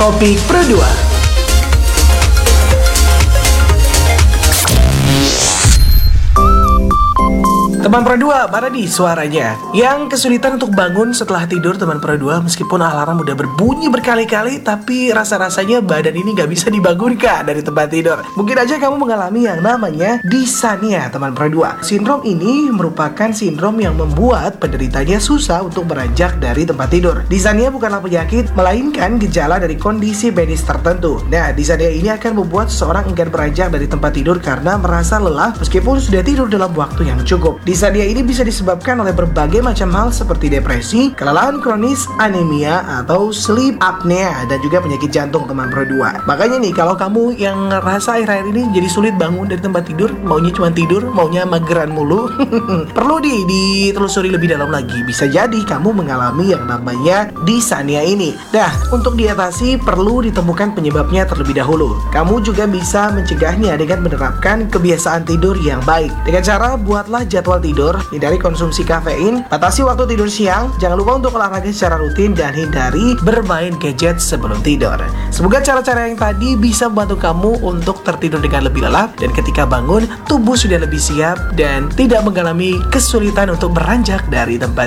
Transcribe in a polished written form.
Topik Pro 2. Teman Pro 2, mana nih suaranya? Yang kesulitan untuk bangun setelah tidur teman Pro 2, meskipun alarm udah berbunyi berkali-kali, tapi rasa-rasanya badan ini gak bisa dibangunkan dari tempat tidur. Mungkin aja kamu mengalami yang namanya dysania teman Pro 2. Sindrom ini merupakan sindrom yang membuat penderitanya susah untuk beranjak dari tempat tidur. Dysania bukanlah penyakit, melainkan gejala dari kondisi medis tertentu. Nah, dysania ini akan membuat seseorang enggan beranjak dari tempat tidur karena merasa lelah meskipun sudah tidur dalam waktu yang cukup. Dysania ini bisa disebabkan oleh berbagai macam hal seperti depresi, kelelahan kronis, anemia, atau sleep apnea, dan juga penyakit jantung teman Pro 2. Makanya nih, kalau kamu yang ngerasa akhir-akhir ini jadi sulit bangun dari tempat tidur, maunya cuma tidur, maunya mageran mulu, perlu ditelusuri lebih dalam lagi. Bisa jadi kamu mengalami yang namanya dysania ini. Nah, untuk diatasi perlu ditemukan penyebabnya terlebih dahulu. Kamu juga bisa mencegahnya dengan menerapkan kebiasaan tidur yang baik. Dengan cara buatlah jadwal tidur, hindari konsumsi kafein, batasi waktu tidur siang, jangan lupa untuk olahraga secara rutin, dan hindari bermain gadget sebelum tidur. Semoga cara-cara yang tadi bisa membantu kamu untuk tertidur dengan lebih lelap, dan ketika bangun, tubuh sudah lebih siap dan tidak mengalami kesulitan untuk beranjak dari tempat